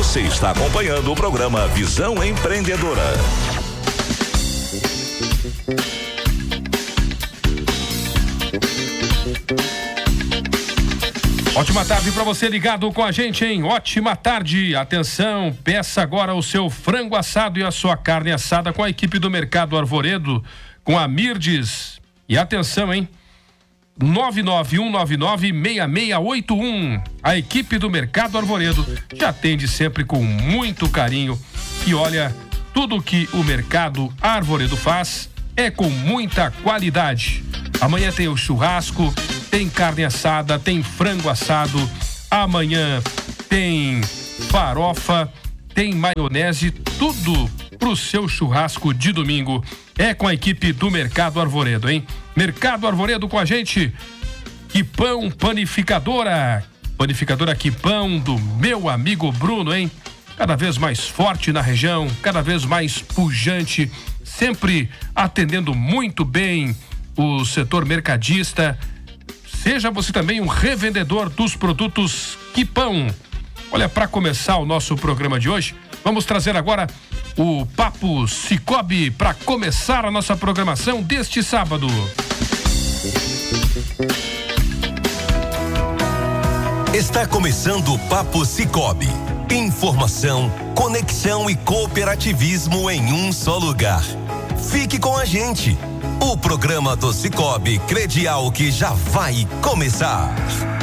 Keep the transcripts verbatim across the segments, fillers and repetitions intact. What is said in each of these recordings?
Você está acompanhando o programa Visão Empreendedora. Ótima tarde para você ligado com a gente, hein? Ótima tarde. Atenção, peça agora o seu frango assado e a sua carne assada com a equipe do Mercado Arvoredo, com a Mirdes. E atenção, hein? nove nove um nove nove seis seis oito um. A equipe do Mercado Arvoredo te atende sempre com muito carinho. E olha, tudo que o Mercado Arvoredo faz é com muita qualidade. Amanhã tem o churrasco, tem carne assada, tem frango assado. Amanhã tem farofa, tem maionese, tudo pro seu churrasco de domingo. É com a equipe do Mercado Arvoredo, hein? Mercado Arvoredo com a gente. Quipão Panificadora. Panificadora Quipão do meu amigo Bruno, hein? Cada vez mais forte na região, cada vez mais pujante, sempre atendendo muito bem o setor mercadista. Seja você também um revendedor dos produtos Quipão. Olha, para começar o nosso programa de hoje, vamos trazer agora o Papo Cicobi para começar a nossa programação deste sábado. Está começando o Papo Cicobi. Informação, conexão e cooperativismo em um só lugar. Fique com a gente. O programa do Cicobi Credial que já vai começar.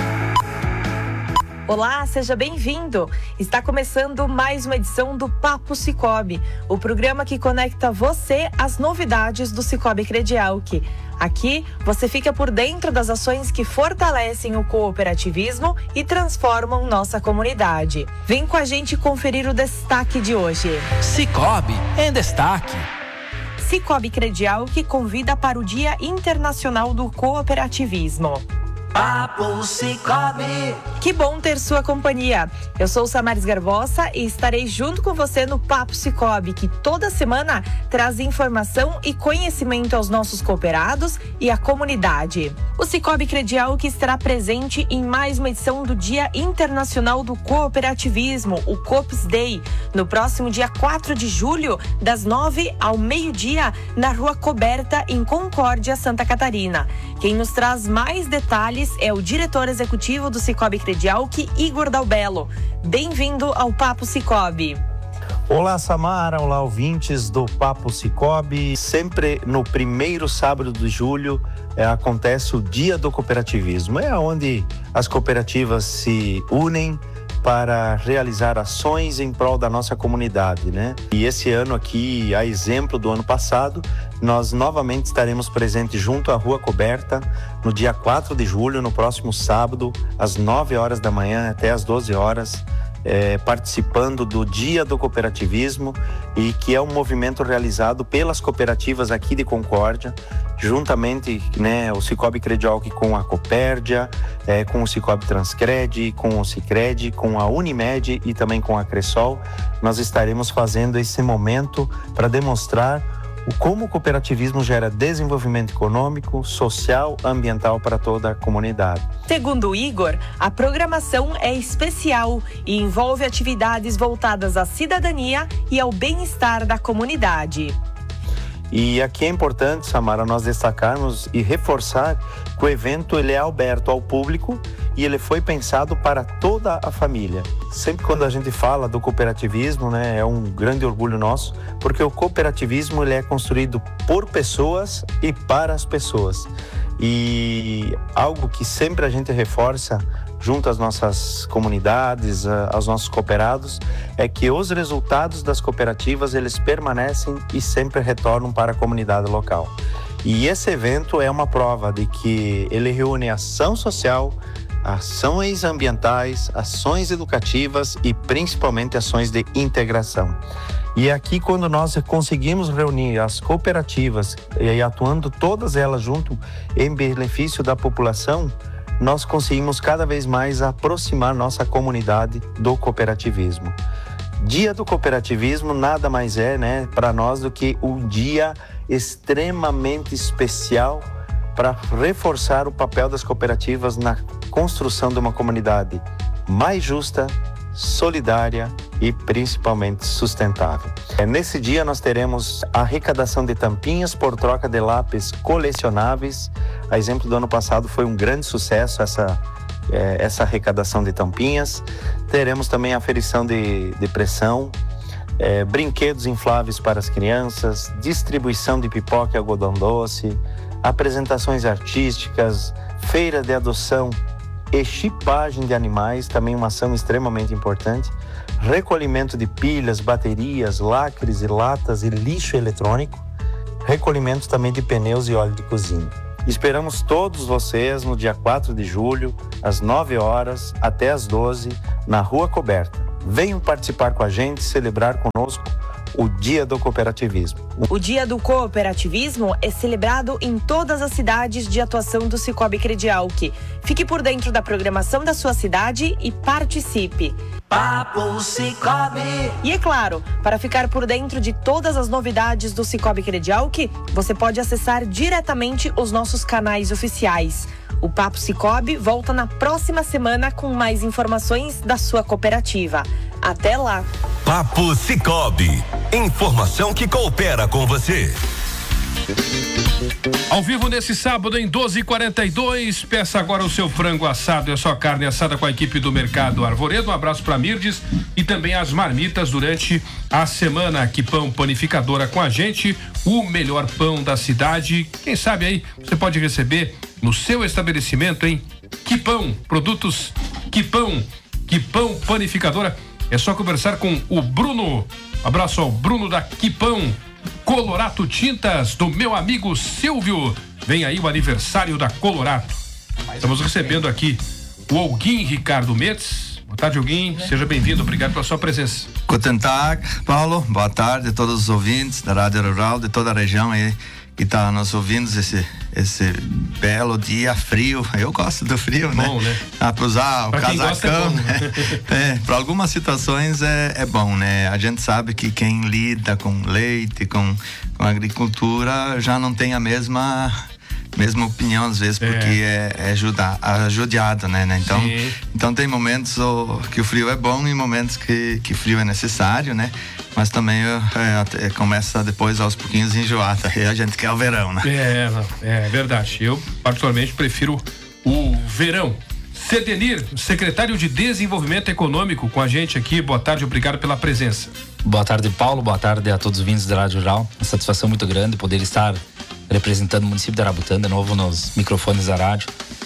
Olá, seja bem-vindo. Está começando mais uma edição do Papo Cicobi, o programa que conecta você às novidades do Cicobi Credial. Aqui você fica por dentro das ações que fortalecem o cooperativismo e transformam nossa comunidade. Vem com a gente conferir o destaque de hoje. Cicobi em destaque. Cicobi Credial que convida para o Dia Internacional do Cooperativismo. Papo Cicobi. Que bom ter sua companhia. Eu sou Samaris Garbosa e estarei junto com você no Papo Cicobi, que toda semana traz informação e conhecimento aos nossos cooperados e à comunidade. O Cicobi Credial que estará presente em mais uma edição do Dia Internacional do Cooperativismo, o Coops Day, no próximo dia quatro de julho, das nove ao meio-dia, na Rua Coberta, em Concórdia, Santa Catarina. Quem nos traz mais detalhes é o diretor executivo do Cicobi Credial, Igor Dalbello. Bem-vindo ao Papo Cicobi. Olá, Samara, olá, ouvintes do Papo Cicobi. Sempre no primeiro sábado de julho é, acontece o Dia do Cooperativismo. É onde as cooperativas se unem para realizar ações em prol da nossa comunidade, né? E esse ano aqui, a exemplo do ano passado, nós novamente estaremos presentes junto à Rua Coberta no dia quatro de julho, no próximo sábado, às nove horas da manhã até às doze horas, é, participando do Dia do Cooperativismo, e que é um movimento realizado pelas cooperativas aqui de Concórdia, juntamente, né, o Cicobi Credial com a Copérdia, é, com o Cicobi Transcred, com o Cicred, com a Unimed e também com a Cressol. Nós estaremos fazendo esse momento para demonstrar o como o cooperativismo gera desenvolvimento econômico, social, ambiental para toda a comunidade. Segundo o Igor, a programação é especial e envolve atividades voltadas à cidadania e ao bem-estar da comunidade. E aqui é importante, Samara, nós destacarmos e reforçar que o evento ele é aberto ao público e ele foi pensado para toda a família. Sempre quando a gente fala do cooperativismo, né, é um grande orgulho nosso, porque o cooperativismo ele é construído por pessoas e para as pessoas. E algo que sempre a gente reforça junto às nossas comunidades, aos nossos cooperados, é que os resultados das cooperativas, eles permanecem e sempre retornam para a comunidade local. E esse evento é uma prova de que ele reúne ação social, ações ambientais, ações educativas e principalmente ações de integração. E aqui, quando nós conseguimos reunir as cooperativas e atuando todas elas junto em benefício da população, nós conseguimos cada vez mais aproximar nossa comunidade do cooperativismo. Dia do Cooperativismo nada mais é, né, para nós do que um dia extremamente especial para reforçar o papel das cooperativas na construção de uma comunidade mais justa, solidária e principalmente sustentável. Nesse dia nós teremos a arrecadação de tampinhas por troca de lápis colecionáveis. A exemplo do ano passado foi um grande sucesso essa, é, essa arrecadação de tampinhas. Teremos também a aferição de, de pressão, é, brinquedos infláveis para as crianças, distribuição de pipoca e algodão doce, apresentações artísticas, feira de adoção e chipagem de animais, também uma ação extremamente importante, recolhimento de pilhas, baterias, lacres e latas e lixo eletrônico, recolhimento também de pneus e óleo de cozinha. Esperamos todos vocês no dia quatro de julho, às nove horas até às doze, na Rua Coberta. Venham participar com a gente, celebrar conosco o Dia do Cooperativismo. O Dia do Cooperativismo é celebrado em todas as cidades de atuação do Sicoob Credialc. Fique por dentro da programação da sua cidade e participe. Papo Sicoob. E é claro, para ficar por dentro de todas as novidades do Sicoob Credialc, você pode acessar diretamente os nossos canais oficiais. O Papo Sicoob volta na próxima semana com mais informações da sua cooperativa. Até lá! Papo Sicoob. Informação que coopera com você. Ao vivo nesse sábado em doze e quarenta e dois, peça agora o seu frango assado e a sua carne assada com a equipe do Mercado Arvoredo. Um abraço para Mirdes e também as marmitas durante a semana. Que Pão Panificadora com a gente, o melhor pão da cidade. Quem sabe aí você pode receber no seu estabelecimento, hein? Que Pão, produtos Que Pão, Que Pão Panificadora. É só conversar com o Bruno. Um abraço ao Bruno da Que Pão. Colorato Tintas, do meu amigo Silvio. Vem aí o aniversário da Colorato. Estamos recebendo aqui o Alguim Ricardo Metz. Boa tarde, Alguim. Seja bem-vindo. Obrigado pela sua presença. Guten Tag, Paulo. Boa tarde a todos os ouvintes da Rádio Rural, de toda a região aí que está nos ouvindo esse, esse belo dia frio. Eu gosto do frio, bom, né? né? Ah, para usar o pra casacão, é bom, né? É, para algumas situações é, é bom, né? A gente sabe que quem lida com leite, com, com agricultura, já não tem a mesma mesma opinião às vezes, porque é, é ajuda, ajudado, né? né? Então, então tem momentos oh, que o frio é bom e momentos que, que frio é necessário, né? Mas também é, é, começa depois aos pouquinhos enjoado, aí a gente quer o verão, né? É, é verdade. Eu particularmente prefiro o verão. Cedenir, secretário de Desenvolvimento Econômico com a gente aqui. Boa tarde, obrigado pela presença. Boa tarde, Paulo. Boa tarde a todos os ouvintes da Rádio Rural. Uma satisfação muito grande poder estar representando o município de Arabutã de novo nos microfones da rádio.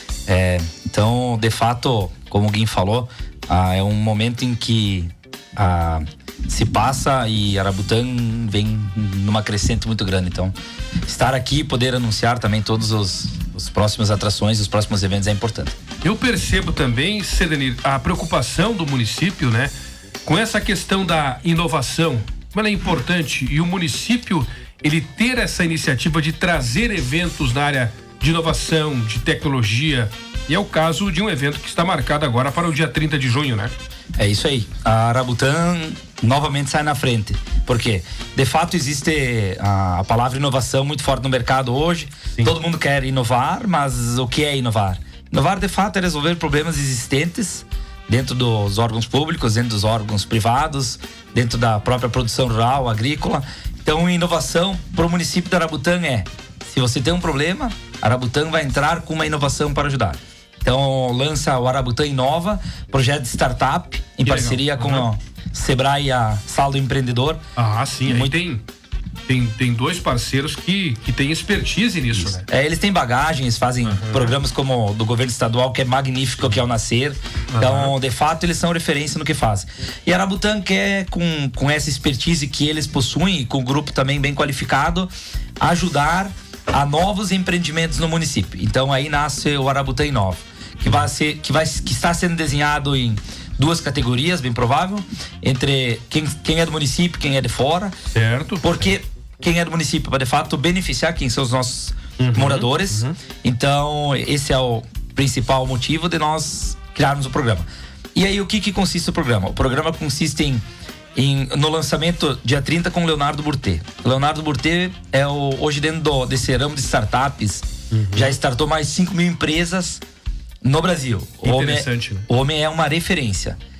É, então, de fato, como o Guim falou, ah, é um momento em que ah, se passa e Arabutã vem numa crescente muito grande. Então, estar aqui e poder anunciar também todos os, os próximas atrações, os próximos eventos é importante. Eu percebo também, Cedenir, a preocupação do município, né, com essa questão da inovação. Como ela é importante e o município ele ter essa iniciativa de trazer eventos na área de inovação, de tecnologia. E é o caso de um evento que está marcado agora para o dia trinta de junho, né? É isso aí. A Arabutã novamente sai na frente. Por quê? De fato, existe a, a palavra inovação muito forte no mercado hoje. Sim. Todo mundo quer inovar, mas o que é inovar? Inovar, de fato, é resolver problemas existentes dentro dos órgãos públicos, dentro dos órgãos privados, dentro da própria produção rural, agrícola. Então, inovação para o município de Arabutã é: se você tem um problema, Arabutã vai entrar com uma inovação para ajudar. Então, lança o Arabutã Inova, projeto de startup, em que parceria legal. com uhum. o Sebrae e a Sala do Empreendedor. Ah, sim, aí muito... tem, tem, tem dois parceiros que, que têm expertise nisso, Isso. né? É, eles têm bagagens, fazem uhum. programas como o do governo estadual, que é magnífico, que é o Nascer. Uhum. Então, de fato, eles são referência no que fazem. E Arabutã quer, com, com essa expertise que eles possuem, e com o grupo também bem qualificado, ajudar a novos empreendimentos no município. Então, aí nasce o Arabutã Inova, que vai ser, que vai, que está sendo desenhado em duas categorias, bem provável, entre quem, quem é do município, quem é de fora. Certo. Porque quem é do município vai, de fato, beneficiar quem são os nossos uhum, moradores. Uhum. Então, esse é o principal motivo de nós criarmos o programa. E aí, o que que consiste o programa? O programa consiste em, em no lançamento dia trinta com o Leonardo Burtê. O Leonardo Burtê é o, hoje dentro do, desse ramo de startups, uhum. já startou mais de cinco mil empresas no Brasil. O homem, é, o homem é uma referência.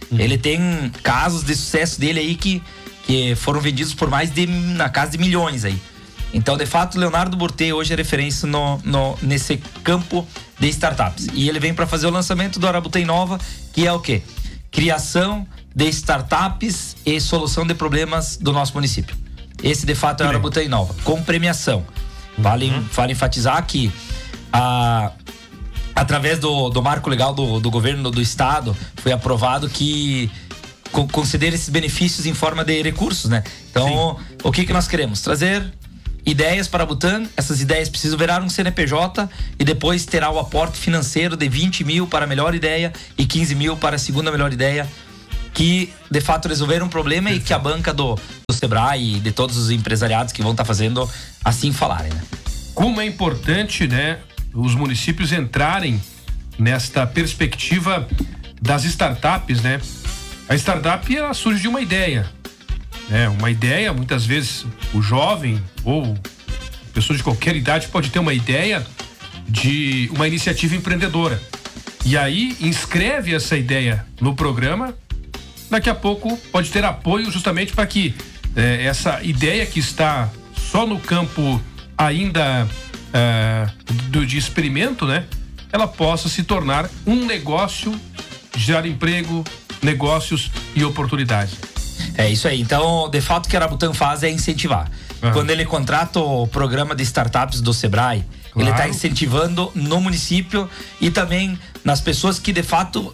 Uhum. Ele tem casos de sucesso dele aí que, que foram vendidos por mais de, na casa de milhões aí. Então, de fato, o Leonardo Burtê hoje é referência no, no, nesse campo de startups. E ele vem para fazer o lançamento do Arabutan Inova, que é o quê? Criação de startups e solução de problemas do nosso município. Esse, de fato, é o Arabutan Inova, com premiação. Vale, uhum. vale enfatizar que a, através do, do marco legal do, do governo do estado, foi aprovado que co- conceder esses benefícios em forma de recursos, né? Então, Sim. o que que nós queremos? Trazer ideias para a Arabutan. Essas ideias precisam virar um C N P J e depois terá o aporte financeiro de vinte mil para a melhor ideia e quinze mil para a segunda melhor ideia, que de fato resolveram um problema e que a banca do, do Sebrae e de todos os empresariados que vão estar tá fazendo assim falarem, né? Como é importante, né, os municípios entrarem nesta perspectiva das startups, né? A startup, ela surge de uma ideia, né? Uma ideia, muitas vezes o jovem ou pessoa de qualquer idade pode ter uma ideia de uma iniciativa empreendedora. E aí inscreve essa ideia no programa. Daqui a pouco pode ter apoio justamente para que eh, essa ideia que está só no campo ainda eh, do, de experimento, né? Ela possa se tornar um negócio, gerar emprego, negócios e oportunidades. É isso aí. Então, de fato, o que a Arabutan faz é incentivar. Uhum. Quando ele contrata o programa de startups do Sebrae, claro, ele está incentivando no município e também nas pessoas que de fato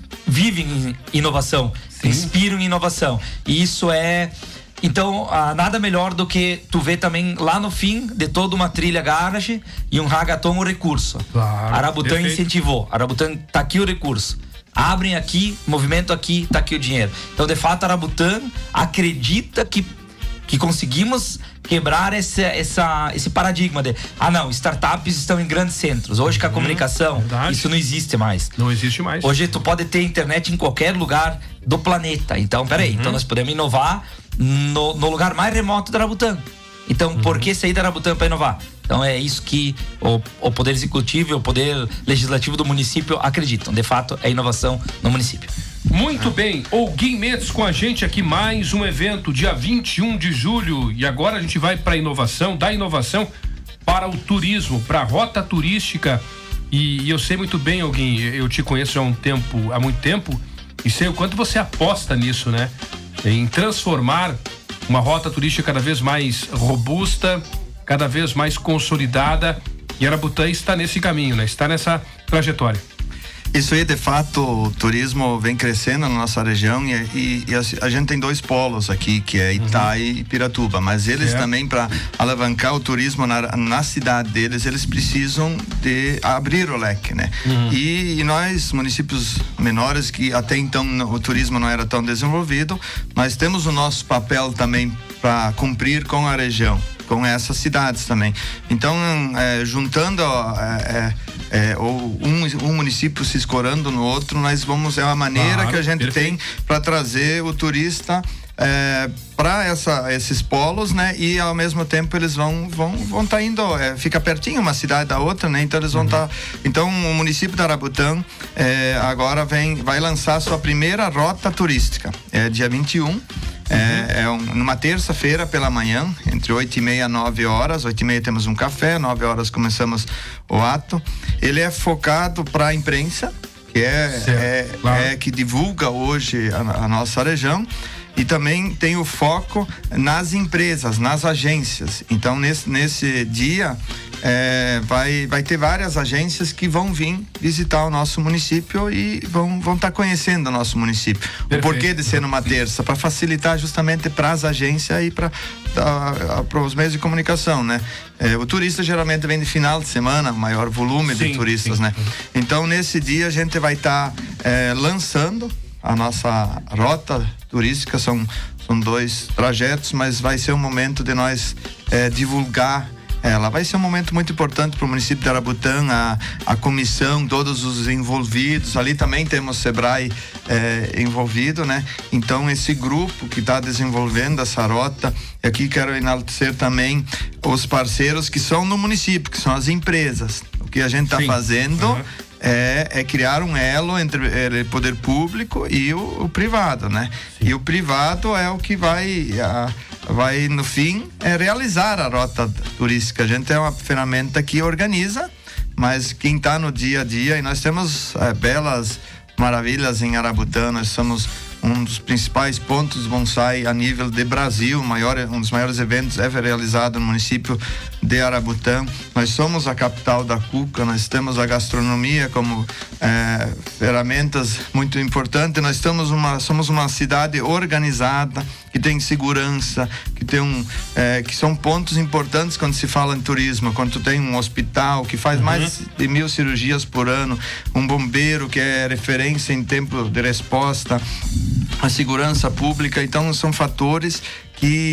vivem inovação, Sim. inspiram inovação. E isso é... Então, ah, nada melhor do que tu ver também lá no fim de toda uma trilha garage e um hackathon o recurso. Claro, a Arabutan perfeito. Incentivou. A Arabutan tá aqui o recurso. Abrem aqui, movimento aqui, tá aqui o dinheiro. Então, de fato, a Arabutan acredita que, que conseguimos quebrar esse, essa, esse paradigma de, ah não, startups estão em grandes centros. Hoje com a hum, comunicação, verdade. Isso não existe mais. Não existe mais. Hoje tu pode ter internet em qualquer lugar do planeta. Então, peraí, uhum. então nós podemos inovar no, no lugar mais remoto da Arabutan. Então, uhum. por que sair da Arabutan para inovar? Então é isso que o, o Poder Executivo e o Poder Legislativo do município acreditam. De fato, é inovação no município. Muito bem, Olguim Mendes com a gente aqui, mais um evento, dia vinte e um de julho. E agora a gente vai para a inovação, da inovação para o turismo, para a rota turística. E, e eu sei muito bem, Olguim, eu te conheço há um tempo, há muito tempo, e sei o quanto você aposta nisso, né? Em transformar uma rota turística cada vez mais robusta, cada vez mais consolidada, e a Arabutan está nesse caminho, né? Está nessa trajetória. Isso aí, de fato, o turismo vem crescendo na nossa região e, e, e a, a gente tem dois polos aqui, que é Itai uhum. e Piratuba, mas eles é. também, para alavancar o turismo na, na cidade deles, eles precisam de abrir o leque, né? Uhum. E, e nós, municípios menores, que até então o turismo não era tão desenvolvido, nós temos o nosso papel também para cumprir com a região, com essas cidades também. Então, é, juntando é, é, ou um, um município se escorando no outro, nós vamos, é uma maneira claro, que a gente perfeito. tem para trazer o turista é, para esses polos, né? E ao mesmo tempo eles vão vão vão tá indo, é, fica pertinho uma cidade da outra, né? Então eles vão estar. Uhum. Tá, então o município da Arabutan é, agora vem vai lançar sua primeira rota turística, é dia vinte e um. É, é um, numa terça-feira pela manhã, entre oito e meia e nove horas. Oito e meia temos um café, nove horas começamos o ato. Ele é focado para a imprensa, que é, é, claro. é que divulga hoje a, a nossa região. E também tem o foco nas empresas, nas agências. Então, nesse, nesse dia, é, vai, vai ter várias agências que vão vir visitar o nosso município e vão vão estar tá conhecendo o nosso município. Perfeito. O porquê de ser numa terça? Para facilitar justamente para as agências e para os meios de comunicação, né? É, o turista geralmente vem de final de semana, maior volume sim, de turistas, sim. né? Então, nesse dia, a gente vai estar tá, é, lançando a nossa rota turística. São, são dois trajetos, mas vai ser um momento de nós é, divulgar ela. Vai ser um momento muito importante para o município de Arabutan, a, a comissão, todos os envolvidos. Ali também temos Sebrae é, envolvido, né? Então, esse grupo que está desenvolvendo essa rota, e aqui quero enaltecer também os parceiros que são no município, que são as empresas. O que a gente está fazendo uhum. é, é criar um elo entre o poder público e o, o privado, né? Sim. E o privado é o que vai, a, vai no fim, é realizar a rota turística. A gente é uma ferramenta que organiza, mas quem está no dia a dia, e nós temos é, belas maravilhas em Arabutã, nós somos um dos principais pontos de bonsai a nível de Brasil, maior, um dos maiores eventos é realizado no município de Arabutã. Nós somos a capital da cuca, nós temos a gastronomia como é, ferramentas muito importantes. Nós estamos uma, somos uma cidade organizada, que tem segurança, que tem um, é, que são pontos importantes quando se fala em turismo. Quando tu tem um hospital que faz uhum. mais de mil cirurgias por ano, um bombeiro que é referência em tempo de resposta, a segurança pública, então são fatores que